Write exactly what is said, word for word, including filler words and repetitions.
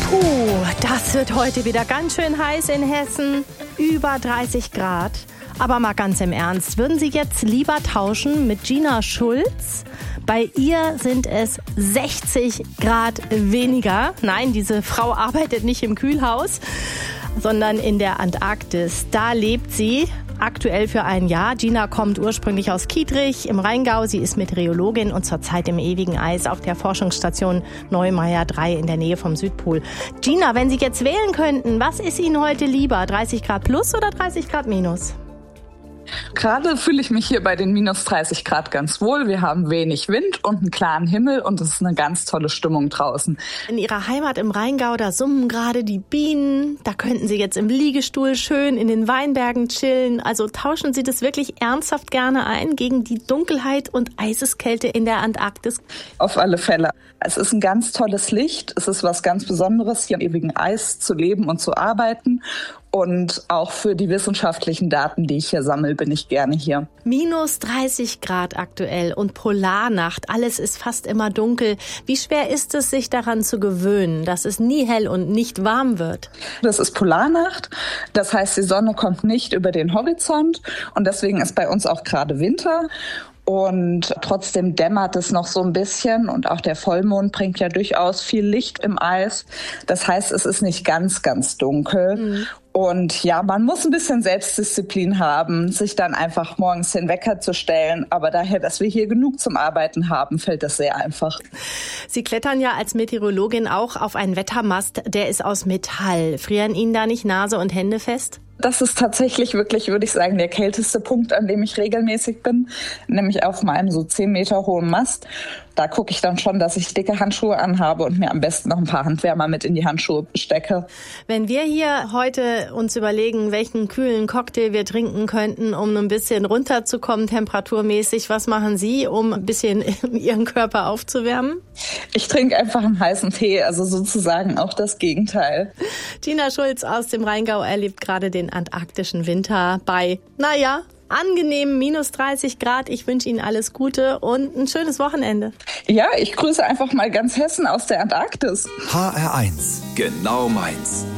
Puh, das wird heute wieder ganz schön heiß in Hessen. Über dreißig Grad. Aber mal ganz im Ernst, würden Sie jetzt lieber tauschen mit Gina Schulz? Bei ihr sind es sechzig Grad weniger. Nein, diese Frau arbeitet nicht im Kühlhaus, sondern in der Antarktis. Da lebt sie aktuell für ein Jahr. Gina kommt ursprünglich aus Kietrich im Rheingau. Sie ist Meteorologin und zurzeit im ewigen Eis auf der Forschungsstation Neumeier drei in der Nähe vom Südpol. Gina, wenn Sie jetzt wählen könnten, was ist Ihnen heute lieber? dreißig Grad plus oder dreißig Grad minus? Gerade fühle ich mich hier bei den minus dreißig Grad ganz wohl. Wir haben wenig Wind und einen klaren Himmel und es ist eine ganz tolle Stimmung draußen. In Ihrer Heimat im Rheingau, da summen gerade die Bienen. Da könnten Sie jetzt im Liegestuhl schön in den Weinbergen chillen. Also tauschen Sie das wirklich ernsthaft gerne ein gegen die Dunkelheit und Eiseskälte in der Antarktis? Auf alle Fälle. Es ist ein ganz tolles Licht. Es ist was ganz Besonderes, hier im ewigen Eis zu leben und zu arbeiten. Und auch für die wissenschaftlichen Daten, die ich hier sammle, bin ich gerne hier. Minus dreißig Grad aktuell und Polarnacht. Alles ist fast immer dunkel. Wie schwer ist es, sich daran zu gewöhnen, dass es nie hell und nicht warm wird? Das ist Polarnacht. Das heißt, die Sonne kommt nicht über den Horizont. Und deswegen ist bei uns auch gerade Winter. Und trotzdem dämmert es noch so ein bisschen und auch der Vollmond bringt ja durchaus viel Licht im Eis. Das heißt, es ist nicht ganz, ganz dunkel. Mhm. Und ja, man muss ein bisschen Selbstdisziplin haben, sich dann einfach morgens den Wecker zu stellen. Aber daher, dass wir hier genug zum Arbeiten haben, fällt das sehr einfach. Sie klettern ja als Meteorologin auch auf einen Wettermast, der ist aus Metall. Frieren Ihnen da nicht Nase und Hände fest? Das ist tatsächlich wirklich, würde ich sagen, der kälteste Punkt, an dem ich regelmäßig bin, nämlich auf meinem so zehn Meter hohen Mast. Da gucke ich dann schon, dass ich dicke Handschuhe anhabe und mir am besten noch ein paar Handwärmer mit in die Handschuhe stecke. Wenn wir hier heute uns überlegen, welchen kühlen Cocktail wir trinken könnten, um ein bisschen runterzukommen temperaturmäßig, was machen Sie, um ein bisschen Ihren Körper aufzuwärmen? Ich trinke einfach einen heißen Tee, also sozusagen auch das Gegenteil. Gina Schulz aus dem Rheingau erlebt gerade den antarktischen Winter bei, naja, angenehm minus dreißig Grad. Ich wünsche Ihnen alles Gute und ein schönes Wochenende. Ja, ich grüße einfach mal ganz Hessen aus der Antarktis. H R eins, genau meins.